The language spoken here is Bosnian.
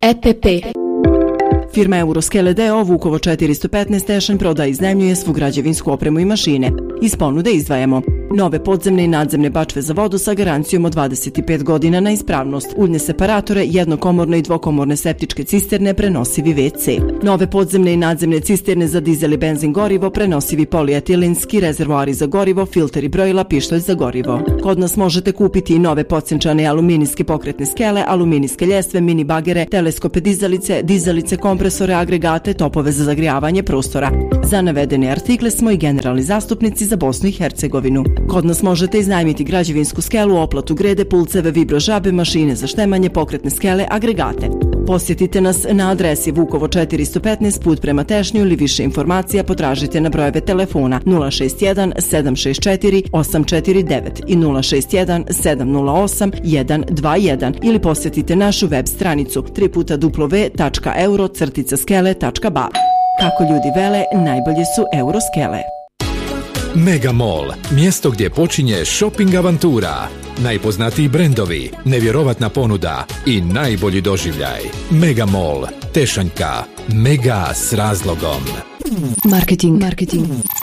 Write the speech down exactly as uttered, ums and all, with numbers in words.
E P P. Firma Euroskele d o o Vukovo četiristo petnaest Tešanj prodaje i iznajmljuje svu građevinsku opremu i mašine. Iz ponude izdvajamo nove podzemne i nadzemne bačve za vodu sa garancijom od dvadeset pet godina na ispravnost, uljne separatore, jednokomorne i dvokomorne septičke cisterne, prenosivi ve ce. Nove podzemne i nadzemne cisterne za dizel i benzin gorivo, prenosivi polietilinski, rezervoari za gorivo, filteri brojila, pištolj za gorivo. Kod nas možete kupiti i nove podcjenčane aluminijske pokretne skele, aluminijske ljestve, mini bagere, teleskope dizalice, dizalice, kompresore, agregate, topove za zagrijavanje prostora. Za navedene artikle smo i generalni zastupnici za Bosnu i Hercegovinu. Kod nas možete iznajmiti građevinsku skelu, oplatu grede, pulceve, vibro žabe, mašine za štemanje, pokretne skele, agregate. Posjetite nas na adresi Vukovo četiristo petnaest put prema Tešnju ili više informacija potražite na brojeve telefona nula šest jedan sedam šest četiri osam četiri devet i nula šest jedan sedam nula osam jedan dva jedan ili posjetite našu web stranicu w w w tačka euro skele tačka ba. Kako ljudi vele, najbolje su Euroskele. Megamall, mjesto gdje počinje shopping avantura. Najpoznatiji brendovi, nevjerovatna ponuda i najbolji doživljaj. Megamall, Tešanjka, mega s razlogom. Marketing, marketing.